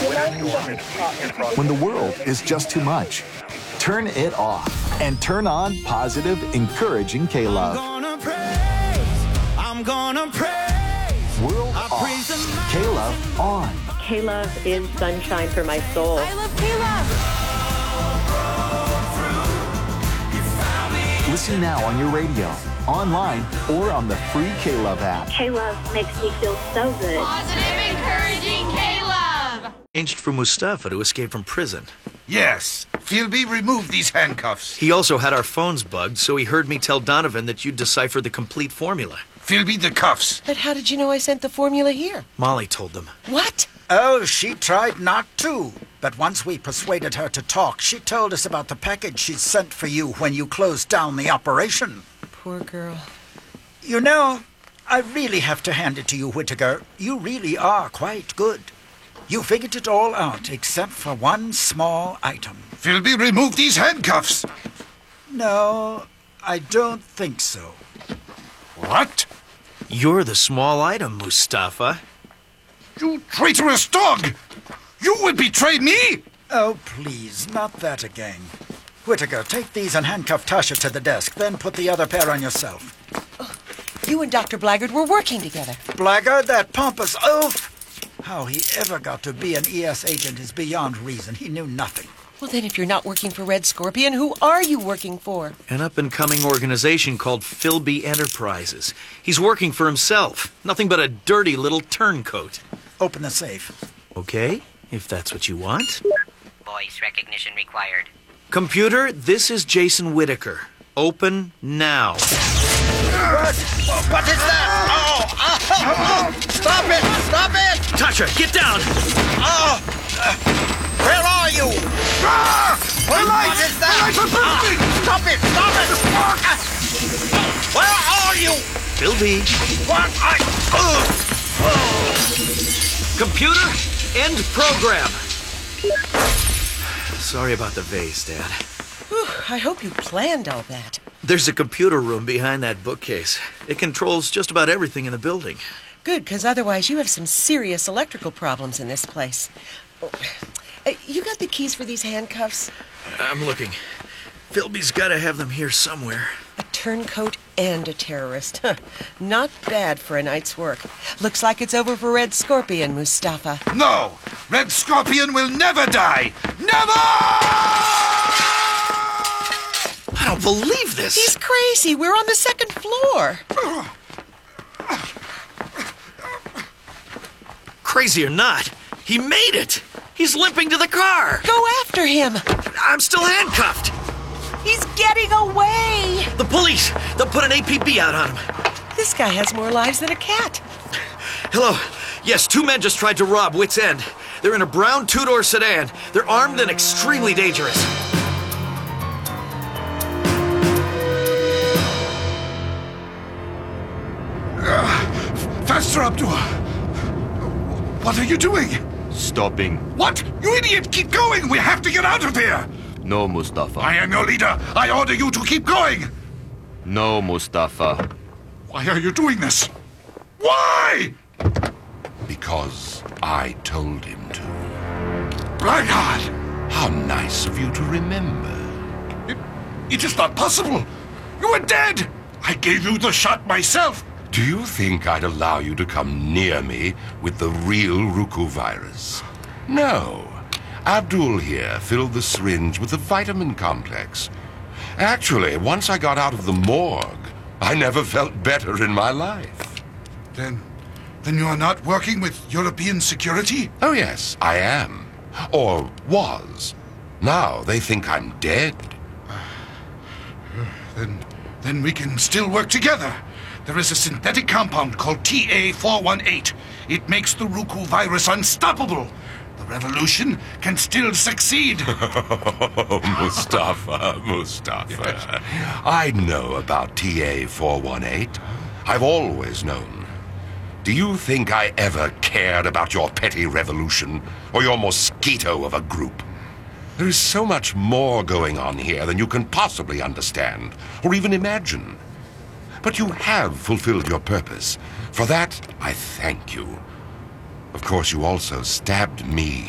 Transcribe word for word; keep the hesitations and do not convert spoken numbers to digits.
When the world is just too much, turn it off and turn on positive, encouraging K-Love. I'm gonna praise, I'm gonna praise. World off, K-Love on. K-Love is sunshine for my soul. I love K-Love. Listen now on your radio, online, or on the free K-Love app. K-Love makes me feel so good. Positive, encouraging K-Love. Arranged for Mustafa to escape from prison. Yes. Philby removed these handcuffs. He also had our phones bugged, so he heard me tell Donovan that you'd deciphered the complete formula. Philby, the cuffs. But how did you know I sent the formula here? Molly told them. What? Oh, she tried not to. But once we persuaded her to talk, she told us about the package she'd sent for you when you closed down the operation. Poor girl. You know, I really have to hand it to you, Whittaker. You really are quite good. You figured it all out, except for one small item. Philby removed these handcuffs. No, I don't think so. What? You're the small item, Mustafa. You traitorous dog! You would betray me? Oh, please, not that again. Whittaker, take these and handcuff Tasha to the desk, then put the other pair on yourself. Oh, you and Doctor Blackguard were working together. Blackguard, that pompous oaf! How he ever got to be an E S agent is beyond reason. He knew nothing. Well, then if you're not working for Red Scorpion, who are you working for? An up-and-coming organization called Philby Enterprises. He's working for himself. Nothing but a dirty little turncoat. Open the safe. Okay, if that's what you want. Voice recognition required. Computer, this is Jason Whittaker. Open now. What? What is that? Oh, oh, oh. Stop it! Stop it! Tasha, get down! Oh! Uh, where are you? Ah! What, lights! what is that? The lights are bursting! Ah, stop it! Stop it! Uh, where are you? Philby. What? I... Uh, oh. Computer, end program. Sorry about the vase, Dad. Whew, I hope you planned all that. There's a computer room behind that bookcase. It controls just about everything in the building. Good, because otherwise you have some serious electrical problems in this place. Oh, uh, you got the keys for these handcuffs? I'm looking. Philby's got to have them here somewhere. A turncoat and a terrorist. Huh. Not bad for a night's work. Looks like it's over for Red Scorpion, Mustafa. No! Red Scorpion will never die! Never! I don't believe this. He's crazy. We're on the second floor. Crazy or not, he made it. He's limping to the car. Go after him. I'm still handcuffed. He's getting away. The police, they'll put an A P B out on him. This guy has more lives than a cat. Hello. Yes, two men just tried to rob Wits End. They're in a brown two-door sedan. They're armed and extremely dangerous. Faster, Abdul! What are you doing? Stopping. What? You idiot! Keep going! We have to get out of here! No, Mustafa. I am your leader. I order you to keep going! No, Mustafa. Why are you doing this? Why? Because I told him to. Blackguard! How nice of you to remember. It, it is not possible! You are dead! I gave you the shot myself! Do you think I'd allow you to come near me with the real Ruku virus? No. Abdul here filled the syringe with the vitamin complex. Actually, once I got out of the morgue, I never felt better in my life. Then, then you are not working with European security? Oh yes, I am. Or was. Now they think I'm dead. Then, then we can still work together. There is a synthetic compound called T A four one eight. It makes the Ruku virus unstoppable. The revolution can still succeed. Oh, Mustafa, Mustafa. Yes. I know about T A four one eight. I've always known. Do you think I ever cared about your petty revolution or your mosquito of a group? There is so much more going on here than you can possibly understand or even imagine. But you have fulfilled your purpose. For that, I thank you. Of course, you also stabbed me